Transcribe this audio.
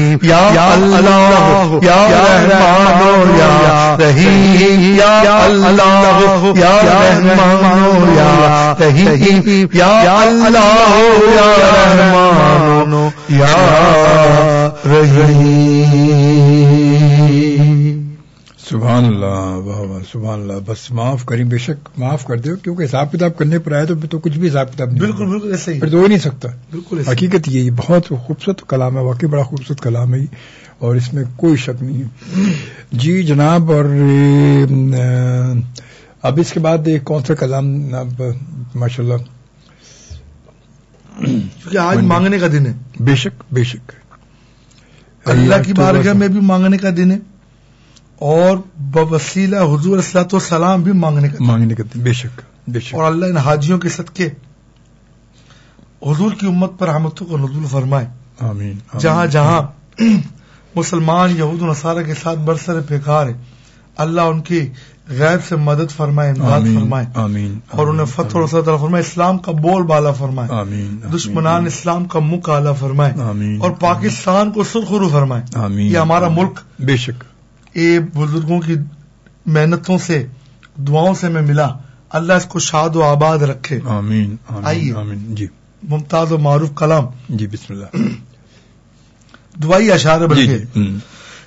یا اللہ یا رحمان یا رحیم یا اللہ یا رحمان یا رحیم یا اللہ یا رحمان یا رحیم. سبحان اللہ، واہ واہ، سبحان اللہ. بس معاف کریں، بے شک معاف کر دو، کیونکہ حساب کتاب کرنے پر آئے تو کچھ بھی حساب کتاب نہیں. بالکل بالکل ایسے ہی، پھر تو ہو نہیں سکتا. بالکل حقیقت یہ بہت خوبصورت کلام ہے، واقعی بڑا خوبصورت کلام ہے اور اس میں کوئی شک نہیں ہے. جی جناب، اور اب اس کے بعد کون سا کلام ماشاء اللہ، کیونکہ آج مانگنے کا دن ہے. بے شک بے شک، اللہ کی بارگاہ میں بھی مانگنے کا دن ہے اور بوسیلہ حضور صلوات و سلام بھی مانگنے کا دن. بے شک بے شک. اور اللہ ان حاجیوں کے صدقے حضور کی امت پر رحمتوں کو نزول فرمائے. آمین. جہاں جہاں مسلمان یہود و نصارہ کے ساتھ برسر پیکار ہے، اللہ ان کی غیب سے مدد فرمائے، امداد فرمائے. آمین. اور انہیں فتح اور نصرت عطا فرمائے، اسلام کا بول بالا فرمائے. آمین. دشمنان اسلام کا منہ کالا فرمائے. آمین. اور پاکستان کو سرخرو فرمائے. آمین. یہ ہمارا ملک بے شک یہ بزرگوں کی محنتوں سے، دعاؤں سے میں ملا. اللہ اس کو شاد و آباد رکھے. آمین. آئیے آمین. جی ممتاز و معروف کلام. جی بسم اللہ. دعائی اشعار بلکہ جی.